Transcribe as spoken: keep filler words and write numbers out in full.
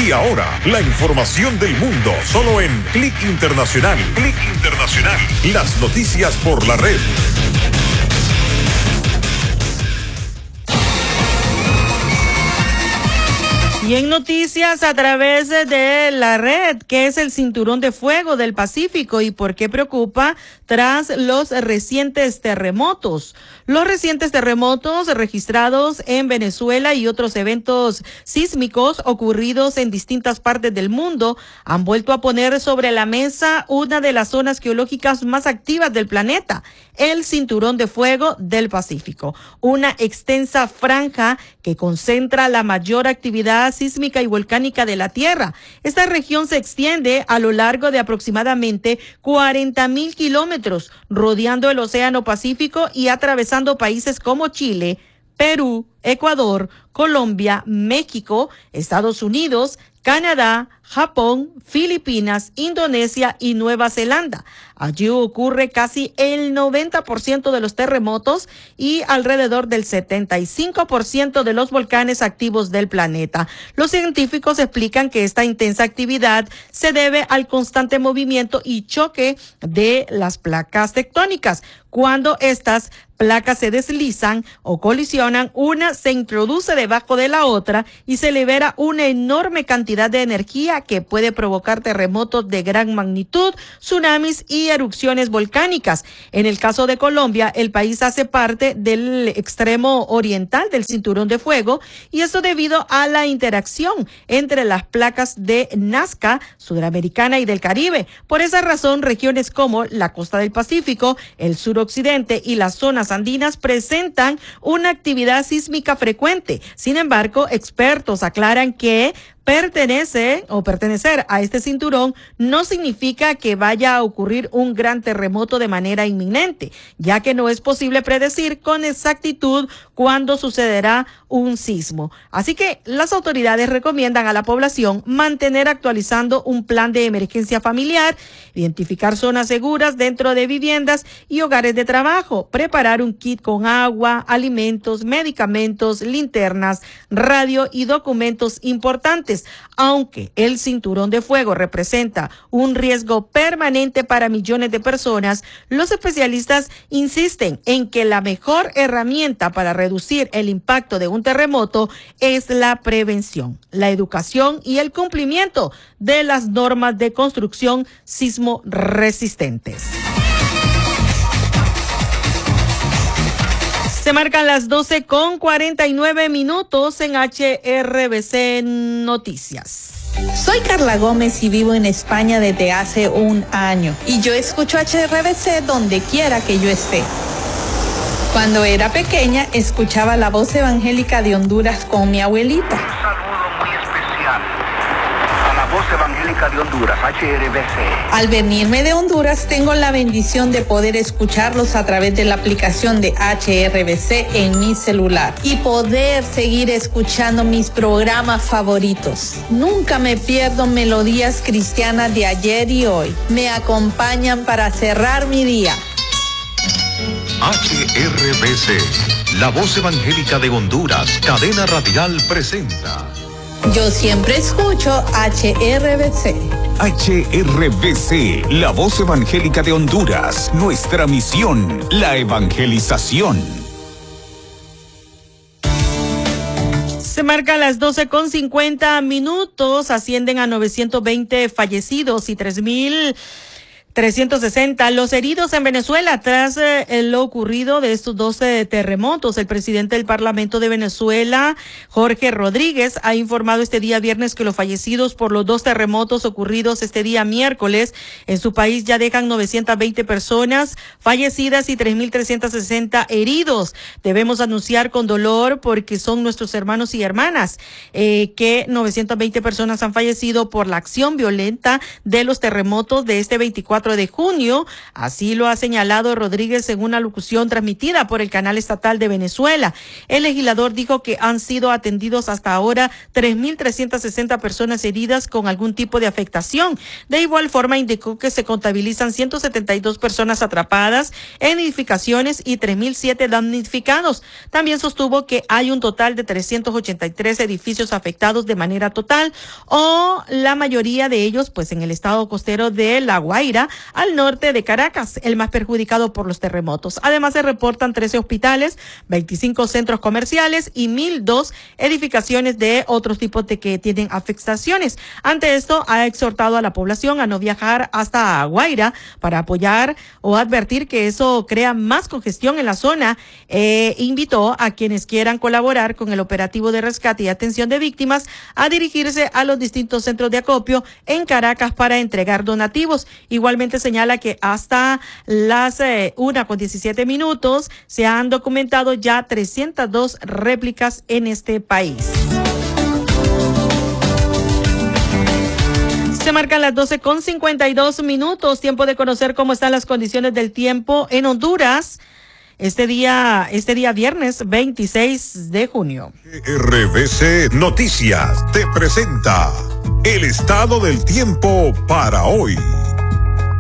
Y ahora, la información del mundo, solo en Click Internacional. Click Internacional. Las noticias por la red. Y en noticias a través de la red, ¿qué es el cinturón de fuego del Pacífico y por qué preocupa tras los recientes terremotos? Los recientes terremotos registrados en Venezuela y otros eventos sísmicos ocurridos en distintas partes del mundo han vuelto a poner sobre la mesa una de las zonas geológicas más activas del planeta, el cinturón de fuego del Pacífico, una extensa franja que concentra la mayor actividad sísmica y volcánica de la Tierra. Esta región se extiende a lo largo de aproximadamente cuarenta mil kilómetros, rodeando el Océano Pacífico y atravesando países como Chile, Perú, Ecuador, Colombia, México, Estados Unidos, Canadá, Japón, Filipinas, Indonesia y Nueva Zelanda. Allí ocurre casi el noventa por ciento de los terremotos y alrededor del setenta y cinco por ciento de los volcanes activos del planeta. Los científicos explican que esta intensa actividad se debe al constante movimiento y choque de las placas tectónicas. Cuando estas placas se deslizan o colisionan, una se introduce debajo de la otra y se libera una enorme cantidad de energía que puede provocar terremotos de gran magnitud, tsunamis y erupciones volcánicas. En el caso de Colombia, el país hace parte del extremo oriental del cinturón de fuego y esto debido a la interacción entre las placas de Nazca, sudamericana y del Caribe. Por esa razón, regiones como la costa del Pacífico, el suroccidente y las zonas andinas presentan una actividad sísmica frecuente. Sin embargo, expertos aclaran que pertenece o pertenecer a este cinturón no significa que vaya a ocurrir un gran terremoto de manera inminente, ya que no es posible predecir con exactitud cuándo sucederá un sismo. Así que las autoridades recomiendan a la población mantener actualizando un plan de emergencia familiar, identificar zonas seguras dentro de viviendas y hogares de trabajo, preparar un kit con agua, alimentos, medicamentos, linternas, radio y documentos importantes. Aunque el cinturón de fuego representa un riesgo permanente para millones de personas, los especialistas insisten en que la mejor herramienta para reducir el impacto de un terremoto es la prevención, la educación y el cumplimiento de las normas de construcción sismo resistentes. Se marcan las doce con cuarenta y nueve minutos en H R B C Noticias. Soy Carla Gómez y vivo en España desde hace un año. Y yo escucho H R B C donde quiera que yo esté. Cuando era pequeña, escuchaba la voz evangélica de Honduras con mi abuelita. Un saludo muy especial a la voz evangélica de Honduras, H R B C. Al venirme de Honduras, tengo la bendición de poder escucharlos a través de la aplicación de H R B C en mi celular y poder seguir escuchando mis programas favoritos. Nunca me pierdo melodías cristianas de ayer y hoy. Me acompañan para cerrar mi día. H R B C, la voz evangélica de Honduras, cadena radial presenta. Yo siempre escucho H R B C. H R B C, la voz evangélica de Honduras. Nuestra misión, la evangelización. Se marcan las doce con cincuenta minutos, ascienden a novecientos veinte fallecidos y tres mil trescientos sesenta los heridos en Venezuela tras eh, lo ocurrido de estos doce terremotos. El presidente del Parlamento de Venezuela, Jorge Rodríguez, ha informado este día viernes que los fallecidos por los dos terremotos ocurridos este día miércoles en su país ya dejan novecientas veinte personas fallecidas y tres mil trescientos sesenta heridos. Debemos anunciar con dolor porque son nuestros hermanos y hermanas eh, que novecientas veinte personas han fallecido por la acción violenta de los terremotos de este veinticuatro veinticuatro de junio. Así lo ha señalado Rodríguez en una locución transmitida por el canal estatal de Venezuela. El legislador dijo que han sido atendidos hasta ahora tres mil trescientas sesenta personas heridas con algún tipo de afectación. De igual forma, indicó que se contabilizan ciento setenta y dos personas atrapadas en edificaciones y tres mil siete damnificados. También sostuvo que hay un total de trescientos ochenta y tres edificios afectados de manera total, o la mayoría de ellos pues en el estado costero de La Guaira, al norte de Caracas, el más perjudicado por los terremotos. Además, se reportan trece hospitales, veinticinco centros comerciales y mil dos edificaciones de otros tipos de que tienen afectaciones. Ante esto, ha exhortado a la población a no viajar hasta Guaira para apoyar o advertir que eso crea más congestión en la zona. Eh, invitó a quienes quieran colaborar con el operativo de rescate y atención de víctimas a dirigirse a los distintos centros de acopio en Caracas para entregar donativos. Igualmente señala que hasta las eh, una con diecisiete minutos se han documentado ya trescientas dos réplicas en este país. Se marcan las doce con cincuenta y dos minutos, tiempo de conocer cómo están las condiciones del tiempo en Honduras este día, este día viernes veintiséis de junio. R B C Noticias te presenta el estado del tiempo para hoy.